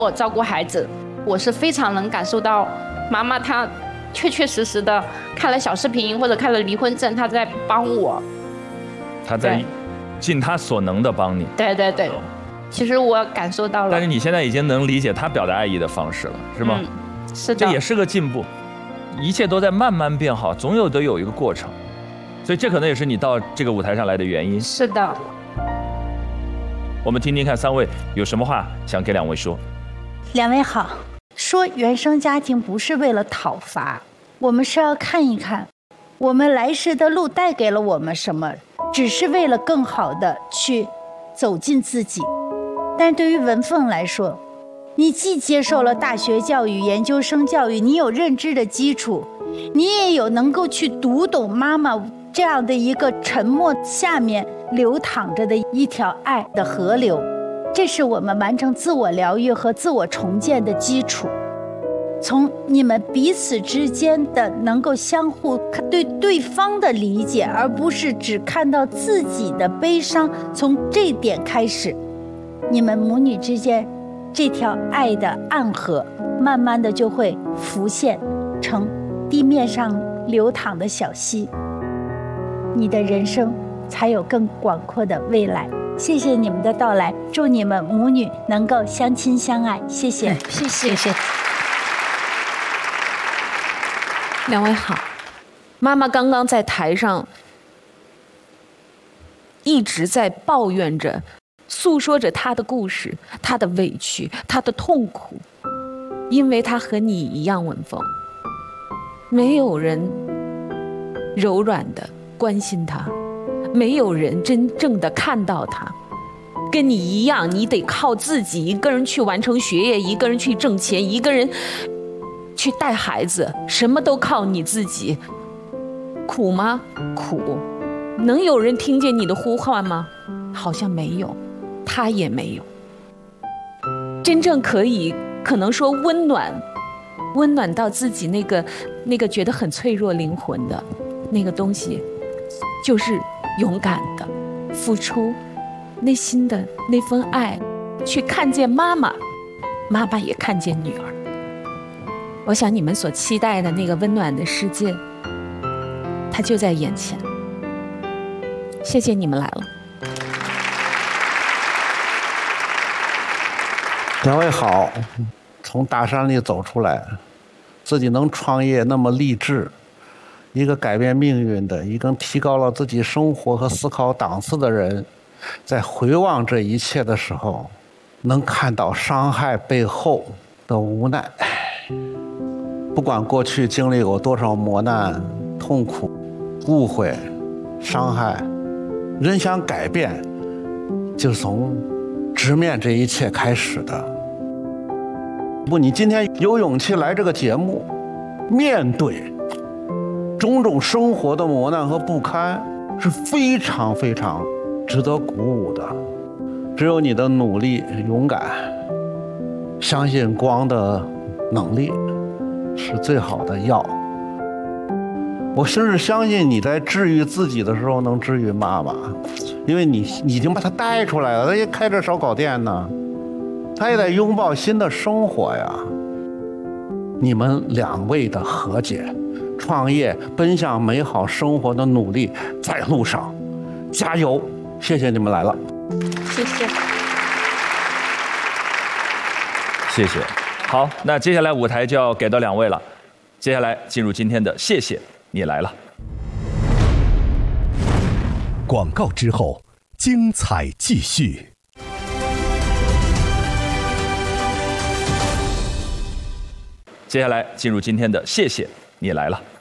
我照顾孩子，我是非常能感受到妈妈她确确实实的看了小视频或者看了离婚证，她在帮我， 她在尽她所能的帮你。 对对对，其实我感受到了。 但是你现在已经能理解她表达爱意的方式了，是吗？ 是的， 这也是个进步，一切都在慢慢变好，总有一个过程，所以这可能也是你到这个舞台上来的原因。 是的。 我们听听看3位有什么话想给2位说。 2位好，说原生家庭不是为了讨伐，我们是要看一看我们来时的路带给了我们什么，只是为了更好的去走进自己。但对于文凤来说，你既接受了大学教育、研究生教育，你有认知的基础，你也有能够去读懂妈妈这样的一个沉默下面流淌着的一条爱的河流，这是我们完成自我疗愈和自我重建的基础。从你们彼此之间的能够相互对对方的理解，而不是只看到自己的悲伤，从这点开始，你们母女之间这条爱的暗河慢慢的就会浮现成地面上流淌的小溪，你的人生才有更广阔的未来。谢谢你们的到来，祝你们母女能够相亲相爱。谢谢， 谢谢，谢谢。 2位好，妈妈刚刚在台上一直在抱怨着，诉说着她的故事，她的委屈，她的痛苦，因为她和你一样，文凤，没有人柔软的关心她，没有人真正的看到她，跟你一样，你得靠自己一个人去完成学业，一个人去挣钱，一个人去带孩子，什么都靠你自己。苦吗？苦。能有人听见你的呼唤吗？好像没有，他也没有。真正可能说温暖到自己那个觉得很脆弱灵魂的那个东西，就是勇敢的付出内心的那份爱，去看见妈妈，妈妈也看见女儿。我想你们所期待的那个温暖的世界，它就在眼前。谢谢你们来了。 2位好，从大山里走出来，自己能创业那么励志，一个改变命运的，一个提高了自己生活和思考档次的人，在回望这一切的时候，能看到伤害背后的无奈。不管过去经历过多少磨难、痛苦、误会、伤害，人想改变，就从直面这一切开始的。你今天有勇气来这个节目，面对种种生活的磨难和不堪，是非常非常值得鼓舞的。只有你的努力、勇敢，相信光的能力是最好的药。我甚至相信你在治愈自己的时候能治愈妈妈，因为你已经把她带出来了，她也开着烧烤店呢，她也在拥抱新的生活呀。你们2位的和解、创业、奔向美好生活的努力在路上，加油！谢谢你们来了。 谢谢。 谢谢。好，那接下来舞台就要给到2位了，接下来进入今天的谢谢你来了。 广告之后，精彩继续。 接下来进入今天的谢谢你来了。